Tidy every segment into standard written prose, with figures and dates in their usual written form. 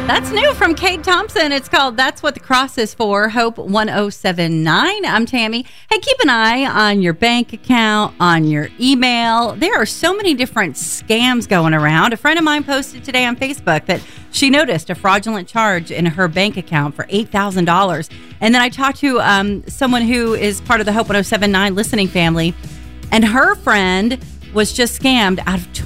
That's new from Kate Thompson. It's called That's What the Cross Is For, Hope 1079. I'm Tammy. Hey, keep an eye on your bank account, on your email. There are so many different scams going around. A friend of mine posted today on Facebook that she noticed a fraudulent charge in her bank account for $8,000. And then I talked to someone who is part of the Hope 1079 listening family, and her friend was just scammed out of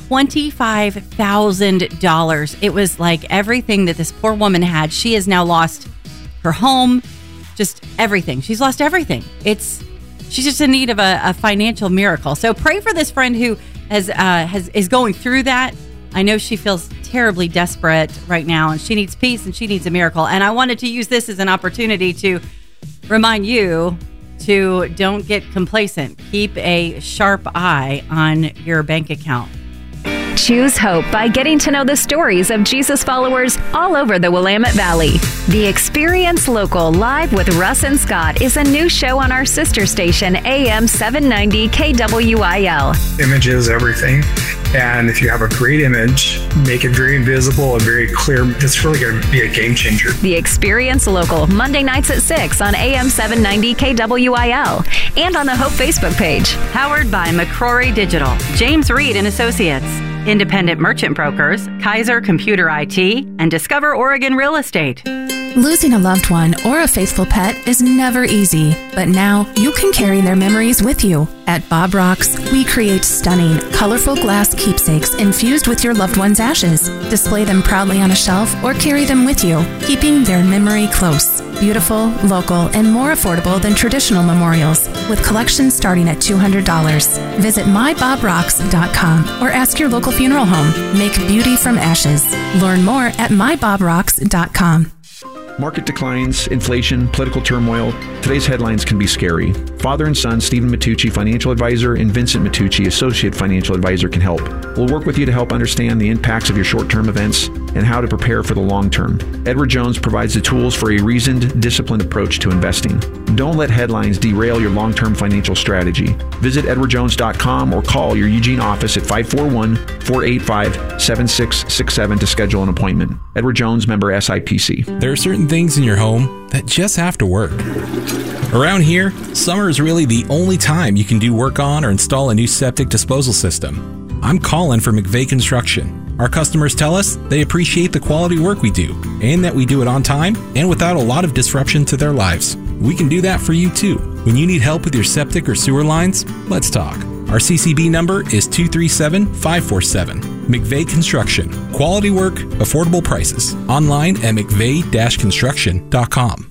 $25,000. It was like everything that this poor woman had. She has now lost her home, just everything. She's lost everything. She's just in need of a financial miracle. So pray for this friend who is going through that. I know she feels terribly desperate right now, and she needs peace and she needs a miracle. And I wanted to use this as an opportunity to remind you to don't get complacent. Keep a sharp eye on your bank account. Choose hope by getting to know the stories of Jesus followers all over the Willamette Valley. The Experience Local Live with Russ and Scott is a new show on our sister station, AM 790 KWIL. Image is everything. And if you have a great image, make it very visible and very clear. It's really going to be a game changer. The Experience Local, Monday nights at 6 on AM 790 KWIL and on the Hope Facebook page. Powered by McCrory Digital, James Reed and Associates, Independent Merchant Brokers, Kaiser Computer IT, and Discover Oregon Real Estate. Losing a loved one or a faithful pet is never easy, but now you can carry their memories with you. At Bob Rocks, we create stunning, colorful glass keepsakes infused with your loved one's ashes. Display them proudly on a shelf or carry them with you, keeping their memory close. Beautiful, local, and more affordable than traditional memorials, with collections starting at $200. Visit mybobrocks.com or ask your local funeral home. Make beauty from ashes. Learn more at mybobrocks.com. Market declines, inflation, political turmoil. Today's headlines can be scary. Father and son, Stephen Matucci, financial advisor, and Vincent Matucci, associate financial advisor, can help. We'll work with you to help understand the impacts of your short-term events and how to prepare for the long term. Edward Jones provides the tools for a reasoned, disciplined approach to investing. Don't let headlines derail your long-term financial strategy. Visit edwardjones.com or call your Eugene office at 541-485-7667 to schedule an appointment. Edward Jones, member SIPC. There are certain things in your home that just have to work. Around here, summer is really the only time you can do work on or install a new septic disposal system. I'm Colin for McVeigh Construction. Our customers tell us they appreciate the quality work we do and that we do it on time and without a lot of disruption to their lives. We can do that for you too. When you need help with your septic or sewer lines, let's talk. Our CCB number is 237-547. McVeigh Construction. Quality work, affordable prices. Online at mcveigh-construction.com.